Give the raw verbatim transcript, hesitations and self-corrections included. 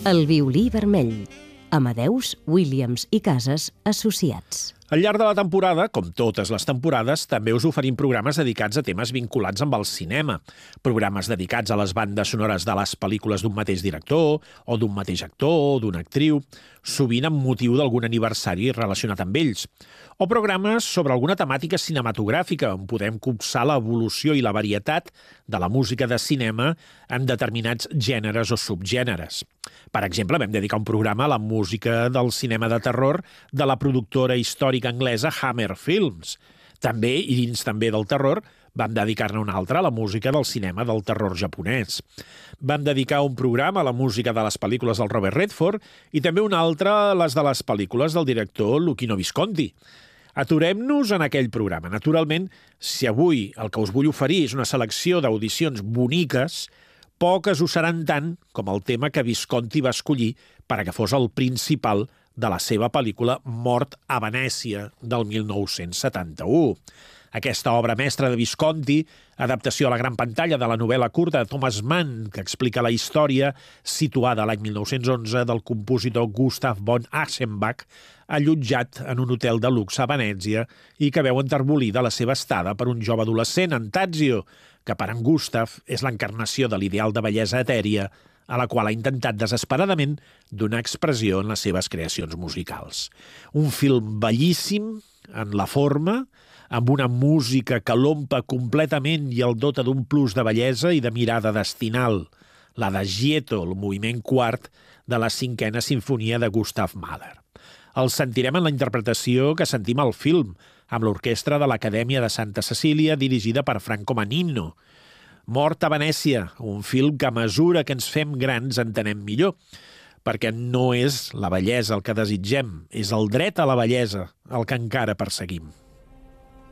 El violí vermell. Amadeus, Williams i Casas, associats. Al llarg de la temporada, com totes les temporades, també us oferim programes dedicats a temes vinculats amb el cinema. Programes dedicats a les bandes sonores de les pel·lícules d'un mateix director, o d'un mateix actor, o d'una actriu, sovint amb motiu d'algun aniversari relacionat amb ells. O programes sobre alguna temàtica cinematogràfica, on podem copsar l'evolució i la varietat de la música de cinema en determinats gèneres o subgèneres. Per exemple, vam dedicar un programa a la música del cinema de terror de la productora històrica anglesa Hammer Films. També, i dins també del terror, vam dedicar-ne un altre a la música del cinema del terror japonès. Vam dedicar un programa a la música de les pel·lícules del Robert Redford i també un altre a les de les pel·lícules del director Luchino Visconti. Aturem-nos en aquell programa. Naturalment, si avui el que us vull oferir és una selecció d'audicions boniques, poques ho seran tant com el tema que Visconti va escollir per a que fos el principal de la seva pel·lícula Mort a Venècia, del mil nou-cents setanta-u. Aquesta obra mestra de Visconti, adaptació a la gran pantalla de la novel·la curta de Thomas Mann, que explica la història situada l'any mil nou-cents onze del compositor Gustav von Aschenbach, allotjat en un hotel de luxe a Venècia i que veu enterbolida la seva estada per un jove adolescent, en Tadzio, que per en Gustav és l'encarnació de l'ideal de bellesa etèria a la qual ha intentat desesperadament donar expressió en les seves creacions musicals. Un film bellíssim en la forma, amb una música que l'ompa completament i el dota d'un plus de bellesa i de mirada destinal, la de Gieto, el moviment quart de la cinquena sinfonia de Gustav Mahler. El sentirem en la interpretació que sentim al film, amb l'orquestra de l'Acadèmia de Santa Cecília dirigida per Franco Manino. Mort a Venècia, un film que a mesura que ens fem grans entenem millor, perquè no és la bellesa el que desitgem, és el dret a la bellesa el que encara perseguim.